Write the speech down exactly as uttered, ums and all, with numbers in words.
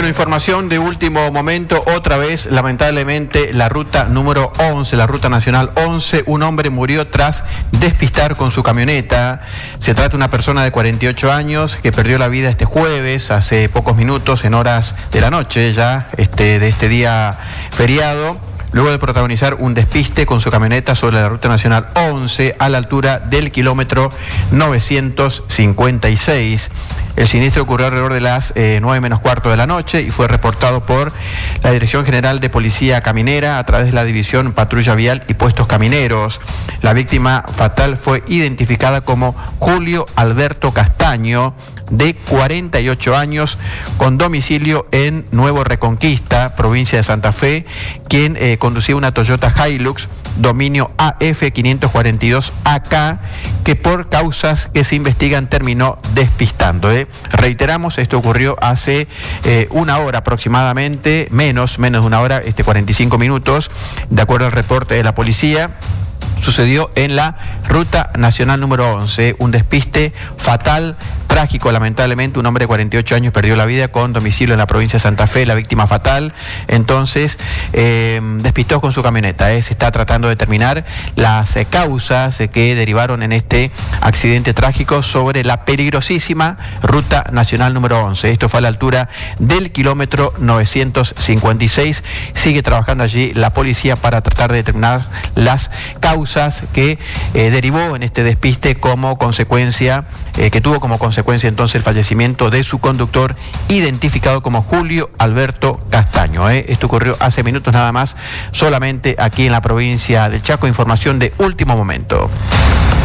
Bueno, información de último momento, otra vez, lamentablemente, la ruta número once, la ruta nacional once, un hombre murió tras despistar con su camioneta. Se trata de una persona de cuarenta y ocho años que perdió la vida este jueves, hace pocos minutos, en horas de la noche ya, este, de este día feriado, luego de protagonizar un despiste con su camioneta sobre la ruta nacional once a la altura del kilómetro novecientos cincuenta y seis. El siniestro ocurrió alrededor de las eh, nueve menos cuarto de la noche y fue reportado por la Dirección General de Policía Caminera a través de la División Patrulla Vial y Puestos Camineros. La víctima fatal fue identificada como Julio Alberto Castaño, de cuarenta y ocho años, con domicilio en Nuevo Reconquista, provincia de Santa Fe, quien eh, conducía una Toyota Hilux, dominio A F quinientos cuarenta y dos A K, que por causas que se investigan terminó despistando. ¿eh? Reiteramos, esto ocurrió hace eh, una hora aproximadamente, menos, menos de una hora, este cuarenta y cinco minutos, de acuerdo al reporte de la policía. Sucedió en la ruta nacional número once, un despiste fatal, trágico, lamentablemente. Un hombre de cuarenta y ocho años perdió la vida con domicilio en la provincia de Santa Fe, la víctima fatal. Entonces, eh, despistó con su camioneta. Eh. Se está tratando de determinar las eh, causas eh, que derivaron en este accidente trágico sobre la peligrosísima ruta nacional número once. Esto fue a la altura del kilómetro novecientos cincuenta y seis. Sigue trabajando allí la policía para tratar de determinar las causas que eh, derivó en este despiste como consecuencia, eh, que tuvo como consecuencia entonces el fallecimiento de su conductor, identificado como Julio Alberto Castaño. Eh. Esto ocurrió hace minutos nada más, solamente aquí en la provincia del Chaco. Información de último momento.